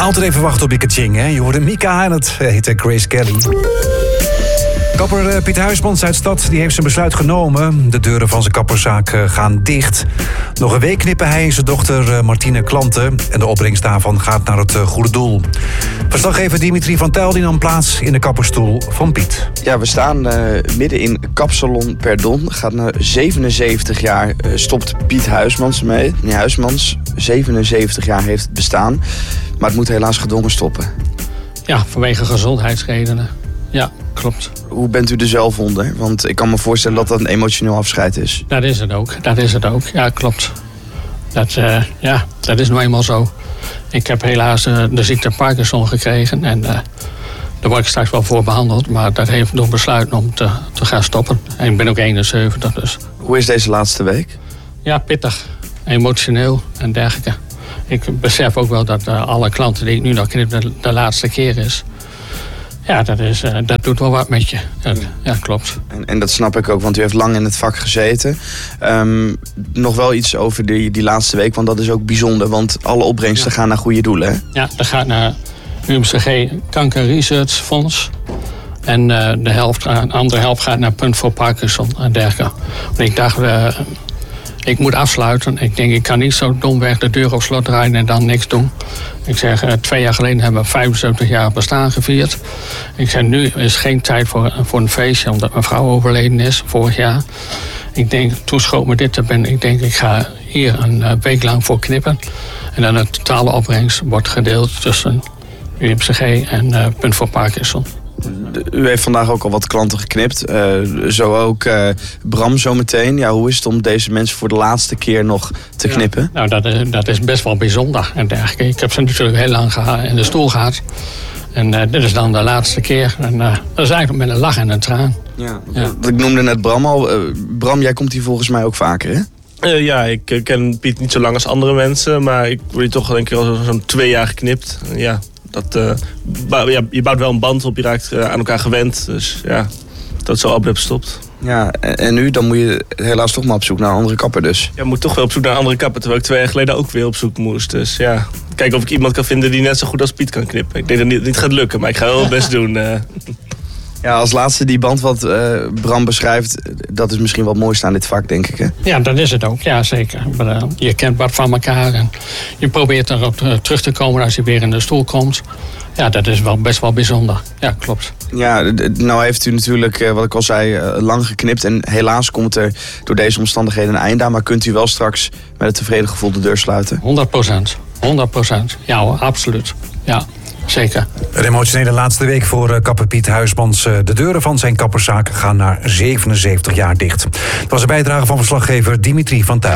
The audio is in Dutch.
Altijd even wachten op je kaching, hè? Je hoorde Mika en het heet Grace Kelly. Kapper Piet Huismans uit Stad die heeft zijn besluit genomen. De deuren van zijn kapperszaak gaan dicht. Nog een week knippen hij en zijn dochter Martine klanten. En de opbrengst daarvan gaat naar het goede doel. Verslaggever Dimitri van Tuyl die nam plaats in de kapperstoel van Piet. Ja, we staan midden in Kapsalon Perdon. Gaat na 77 jaar stopt Piet Huismans mee. Meneer Huismans, 77 jaar heeft het bestaan. Maar het moet helaas gedwongen stoppen. Ja, vanwege gezondheidsredenen. Ja, klopt. Hoe bent u er zelf onder? Want ik kan me voorstellen dat dat een emotioneel afscheid is. Dat is het ook. Ja, klopt. Dat is nou eenmaal zo. Ik heb helaas de ziekte Parkinson gekregen. En daar word ik straks wel voor behandeld. Maar dat heeft nog besluiten om te gaan stoppen. En ik ben ook 71 dus. Hoe is deze laatste week? Ja, pittig. Emotioneel en dergelijke. Ik besef ook wel dat alle klanten die ik nu nog knip de laatste keer is. Ja, dat doet wel wat met je. Ja, klopt. En dat snap ik ook, want u heeft lang in het vak gezeten. Nog wel iets over die laatste week, want dat is ook bijzonder. Want alle opbrengsten gaan naar goede doelen, hè? Ja, dat gaat naar UMCG Kanker Research Fonds. En de andere helft gaat naar Punt voor Parkinson en dergelijke. Want ik dacht, ik moet afsluiten. Ik denk, ik kan niet zo domweg de deur op slot draaien en dan niks doen. Ik zeg, 2 jaar geleden hebben we 75 jaar bestaan gevierd. Ik zeg, nu is geen tijd voor een feestje, omdat mijn vrouw overleden is vorig jaar. Ik denk, toen schoot me dit te binnen. Ik denk, ik ga hier een week lang voor knippen. En dan de totale opbrengst wordt gedeeld tussen UMCG en Punt voor Parkinson. U heeft vandaag ook al wat klanten geknipt. Zo ook Bram zometeen. Ja, hoe is het om deze mensen voor de laatste keer nog te knippen? Nou, dat is best wel bijzonder en dergelijke. Ik heb ze natuurlijk heel lang in de stoel gehad. En dit is dan de laatste keer. En dat is eigenlijk met een lach en een traan. Ja. Ik noemde net Bram al. Bram, jij komt hier volgens mij ook vaker, hè? Ja, ik ken Piet niet zo lang als andere mensen. Maar ik word toch denk ik al zo'n 2 jaar geknipt. Ja. Je bouwt wel een band op, je raakt aan elkaar gewend. Dus ja, dat het zo abrupt stopt. Ja, en nu? Dan moet je helaas toch maar op zoek naar een andere kapper dus. Ja, je moet toch wel op zoek naar een andere kapper. Terwijl ik 2 jaar geleden ook weer op zoek moest. Dus ja, kijken of ik iemand kan vinden die net zo goed als Piet kan knippen. Ik denk dat het niet gaat lukken, maar ik ga wel het best doen. Ja, als laatste die band wat Bram beschrijft, dat is misschien wel het mooiste aan dit vak, denk ik, hè? Ja, dat is het ook. Ja, zeker. Maar, je kent wat van elkaar en je probeert erop terug te komen als je weer in de stoel komt. Ja, dat is wel best wel bijzonder. Ja, klopt. Ja, nou heeft u natuurlijk, wat ik al zei, lang geknipt. En helaas komt er door deze omstandigheden een einde aan. Maar kunt u wel straks met een tevreden gevoel de deur sluiten? 100%. 100%. Ja hoor, absoluut. Ja. Zeker. Een emotionele laatste week voor kapper Piet Huismans. De deuren van zijn kapperszaak gaan na 77 jaar dicht. Het was een bijdrage van verslaggever Dimitri van Tuyl.